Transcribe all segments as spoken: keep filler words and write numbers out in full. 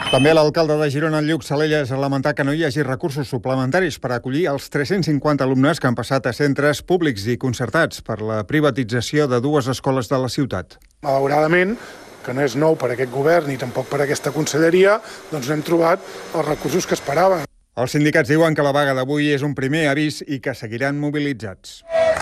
També l'alcalde de Girona, Lluc Salellas, ha lamentat que no hi hagi recursos suplementaris per acollir els tres-cents cinquanta alumnes que han passat a centres públics i concertats per la privatització de dues escoles de la ciutat. Malauradament, que no és nou per aquest govern ni tampoc per aquesta conselleria, doncs no hem trobat els recursos que esperaven. Els sindicats diuen que la vaga d'avui és un primer avís i que seguiran mobilitzats.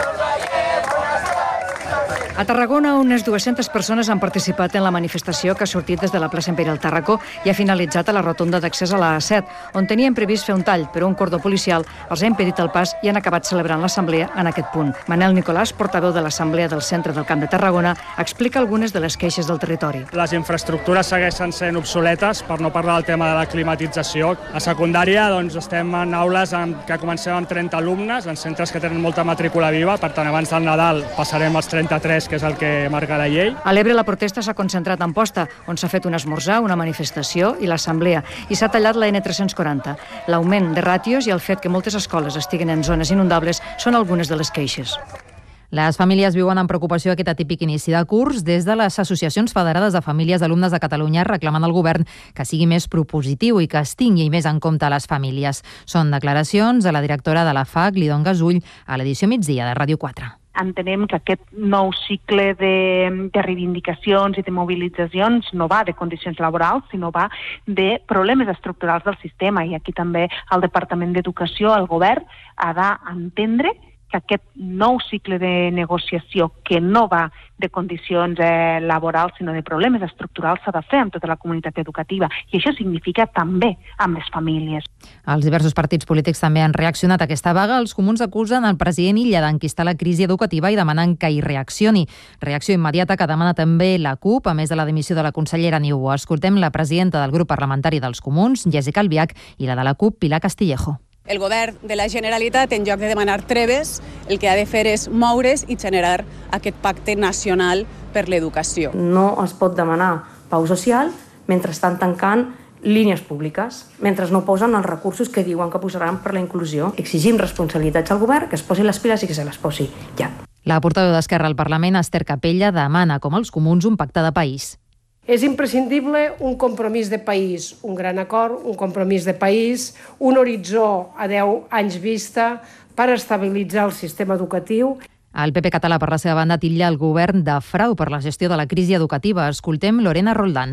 A Tarragona, unes dues-centes persones han participat en la manifestació que ha sortit des de la plaça Imperial Tàrraco i ha finalitzat a la rotonda d'accés a la A set, on tenien previst fer un tall, però un cordó policial els ha impedit el pas i han acabat celebrant l'assemblea en aquest punt. Manel Nicolàs, portaveu de l'assemblea del centre del Camp de Tarragona, explica algunes de les queixes del territori. Les infraestructures segueixen sent obsoletes, per no parlar del tema de la climatització. A secundària doncs, estem en aules en que comencem amb trenta alumnes, en centres que tenen molta matrícula viva, per tant, abans del Nadal passarem als trenta-tres, que és el que marca la llei. A l'Ebre la protesta s'ha concentrat a Amposta, on s'ha fet un esmorzar, una manifestació i l'assemblea, i s'ha tallat la ene tres-cents quaranta. L'augment de ràtios i el fet que moltes escoles estiguen en zones inundables són algunes de les queixes. Les famílies viuen amb preocupació aquest atípic inici de curs. Des de les associacions federades de famílies d'alumnes de Catalunya reclamen al govern que sigui més propositiu i que es tingui més en compte les famílies. Són declaracions de la directora de la F A C, Lidon Gasull, a l'edició migdia de Ràdio quatre. Entenem que aquest nou cicle de, de reivindicacions i de mobilitzacions no va de condicions laborals, sinó va de problemes estructurals del sistema. I aquí també el Departament d'Educació, el govern, ha d'entendre que aquest nou cicle de negociació que no va de condicions eh, laborals sinó de problemes estructurals s'ha de fer amb tota la comunitat educativa i això significa també amb les famílies. Els diversos partits polítics també han reaccionat a aquesta vaga. Els comuns acusen el president Illa d'enquistar la crisi educativa i demanen que hi reaccioni. Reacció immediata que demana també la CUP, a més de la dimissió de la consellera Niubó. Escoltem la presidenta del grup parlamentari dels Comuns, Jessica Albiach, i la de la CUP, Pilar Castillejo. El govern de la Generalitat, en lloc de demanar treves, el que ha de fer és moure's i generar aquest pacte nacional per l'educació. No es pot demanar pau social mentre estan tancant línies públiques, mentre no posen els recursos que diuen que posaran per la inclusió. Exigim responsabilitats al govern, que es posi les piles i que se les posi ja. La portaveu d'Esquerra al Parlament, Esther Capella, demana, com els comuns, un pacte de país. És imprescindible un compromís de país, un gran acord, un compromís de país, un horitzó a deu anys vista per estabilitzar el sistema educatiu. El P P català, per la seva banda, titlla el govern de frau per la gestió de la crisi educativa. Escoltem Lorena Roldán.